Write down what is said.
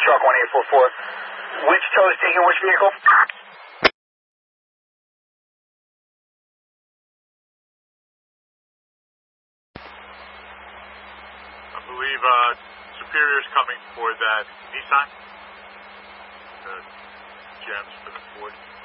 Truck 1844. Which tow is taking which vehicle? I believe Superior's coming for that Nissan. The gems for the Ford.